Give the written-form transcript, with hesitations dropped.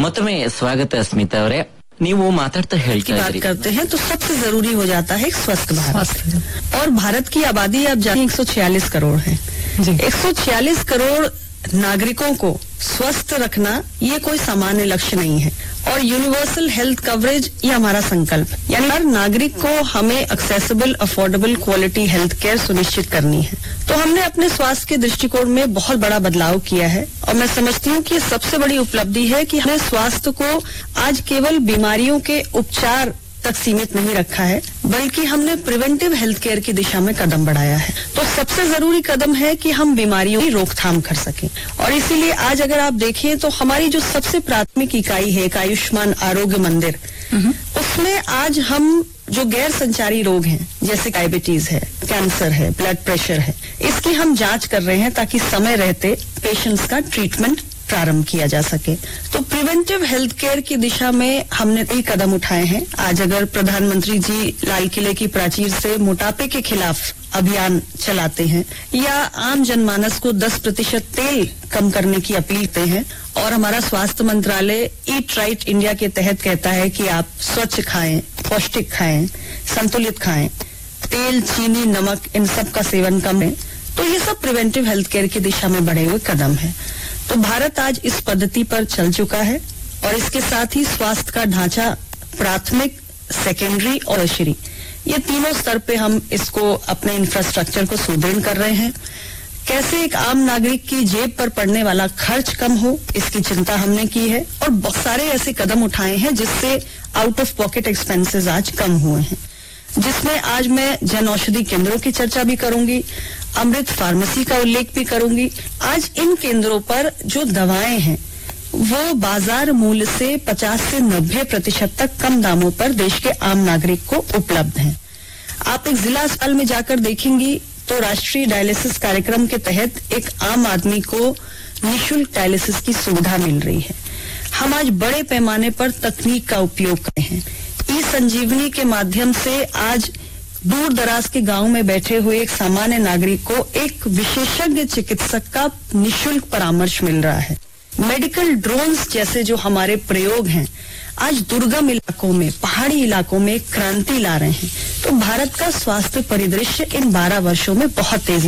ಮತ್ತೊಮ್ಮೆ ಸ್ವಾಗತ ಸ್ಮಿತಾ ಅವರೇ. ನೀವು ಮಾತಾಡ್ತಾ ಹೇಳ್ತಾ बात करते हैं तो सबसे जरूरी हो जाता है एक स्वस्थ भारत। और भारत की आबादी आप जानिए 146 करोड़ है। 146 करोड़ नागरिकों को स्वस्थ रखना ये कोई सामान्य लक्ष्य नहीं है। और यूनिवर्सल हेल्थ कवरेज ये हमारा संकल्प, यानी हर नागरिक को हमें accessible, affordable, quality health care सुनिश्चित करनी है। तो हमने अपने स्वास्थ्य के दृष्टिकोण में बहुत बड़ा बदलाव किया है और मैं समझती हूँ कि सबसे बड़ी उपलब्धि है कि हमने स्वास्थ्य को आज केवल बीमारियों के उपचार तक सीमित नहीं रखा है, बल्कि हमने प्रिवेंटिव हेल्थ केयर की दिशा में कदम बढ़ाया है। तो सबसे जरूरी कदम है कि हम बीमारियों की रोकथाम कर सकें। और इसीलिए आज अगर आप देखें तो हमारी जो सबसे प्राथमिक इकाई है एक आयुष्मान आरोग्य मंदिर, उसमें आज हम जो गैर संचारी रोग हैं जैसे डायबिटीज है, कैंसर है, ब्लड प्रेशर है, इसकी हम जांच कर रहे हैं ताकि समय रहते पेशेंट्स का ट्रीटमेंट प्रारंभ किया जा सके। तो प्रिवेंटिव हेल्थ केयर की दिशा में हमने कई कदम उठाए हैं। आज अगर प्रधानमंत्री जी लाल किले की प्राचीर से मोटापे के खिलाफ अभियान चलाते हैं या आम जनमानस को 10% तेल कम करने की अपील करते हैं और हमारा स्वास्थ्य मंत्रालय ईट राइट इंडिया के तहत कहता है कि आप स्वच्छ खाएं, पौष्टिक खाएं, संतुलित खाएं, तेल, चीनी, नमक इन सब का सेवन कम है, तो ये सब प्रिवेंटिव हेल्थ केयर की दिशा में बढ़े हुए कदम है। तो भारत आज इस पद्धति पर चल चुका है और इसके साथ ही स्वास्थ्य का ढांचा प्राथमिक, सेकेंडरी और टर्शियरी ये तीनों स्तर पे हम इसको अपने इंफ्रास्ट्रक्चर को सुदृढ़ कर रहे हैं। कैसे एक आम नागरिक की जेब पर पड़ने वाला खर्च कम हो, इसकी चिंता हमने की है और बहुत सारे ऐसे कदम उठाए हैं जिससे आउट ऑफ पॉकेट एक्सपेंसेस आज कम हुए हैं, जिसमें आज मैं जन औषधि केंद्रों की चर्चा भी करूंगी, अमृत फार्मेसी का उल्लेख भी करूंगी। आज इन केंद्रों पर जो दवाएं हैं वो बाजार मूल्य से 50 से 90% तक कम दामों पर देश के आम नागरिक को उपलब्ध हैं। आप एक जिला अस्पताल में जाकर देखेंगी तो राष्ट्रीय डायलिसिस कार्यक्रम के तहत एक आम आदमी को निःशुल्क डायलिसिस की सुविधा मिल रही है। हम आज बड़े पैमाने पर तकनीक का उपयोग कर रहे हैं। ई संजीवनी के माध्यम से आज दूर दराज के गांव में बैठे हुए एक सामान्य नागरिक को एक विशेषज्ञ चिकित्सक का निःशुल्क परामर्श मिल रहा है। मेडिकल ड्रोन्स जैसे जो हमारे प्रयोग हैं आज दुर्गम इलाकों में, पहाड़ी इलाकों में क्रांति ला रहे हैं। तो भारत का स्वास्थ्य परिदृश्य इन 12 वर्षों में बहुत तेजी